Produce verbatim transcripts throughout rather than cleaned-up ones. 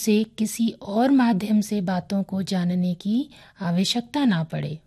उसे किसी और माध्यम से बातों को जानने की आवश्यकता ना पड़े।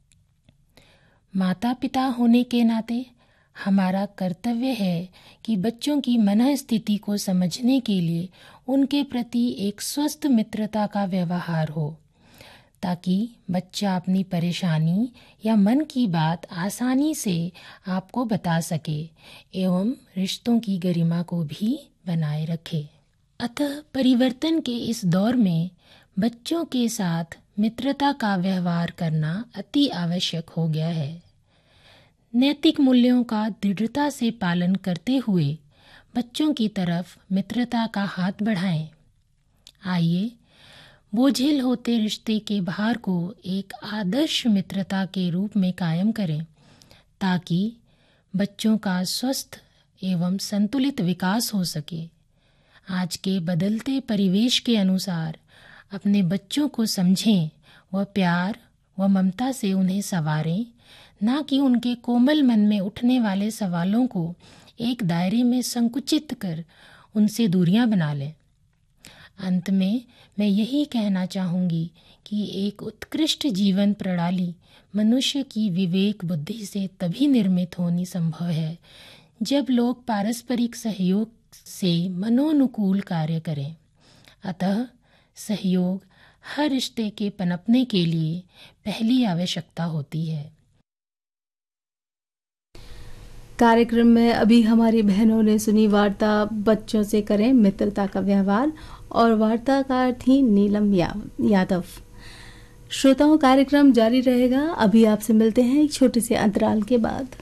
माता पिता होने के नाते हमारा कर्तव्य है कि बच्चों की मनःस्थिति को समझने के लिए उनके प्रति एक स्वस्थ मित्रता का व्यवहार हो, ताकि बच्चा अपनी परेशानी या मन की बात आसानी से आपको बता सके एवं रिश्तों की गरिमा को भी बनाए रखे। अतः परिवर्तन के इस दौर में बच्चों के साथ मित्रता का व्यवहार करना अति आवश्यक हो गया है। नैतिक मूल्यों का दृढ़ता से पालन करते हुए बच्चों की तरफ मित्रता का हाथ बढ़ाएं। आइए बोझिल होते रिश्ते के भार को एक आदर्श मित्रता के रूप में कायम करें, ताकि बच्चों का स्वस्थ एवं संतुलित विकास हो सके। आज के बदलते परिवेश के अनुसार अपने बच्चों को समझें व प्यार व ममता से उन्हें संवारें, ना कि उनके कोमल मन में उठने वाले सवालों को एक दायरे में संकुचित कर उनसे दूरियां बना लें। अंत में मैं यही कहना चाहूँगी कि एक उत्कृष्ट जीवन प्रणाली मनुष्य की विवेक बुद्धि से तभी निर्मित होनी संभव है जब लोग पारस्परिक सहयोग से मनोनुकूल कार्य करें। अतः सहयोग हर रिश्ते के पनपने के लिए पहली आवश्यकता होती है। कार्यक्रम में अभी हमारी बहनों ने सुनी वार्ता बच्चों से करें मित्रता का व्यवहार, और वार्ताकार थी नीलम यादव। श्रोताओं, कार्यक्रम जारी रहेगा। अभी आपसे मिलते हैं एक छोटे से अंतराल के बाद।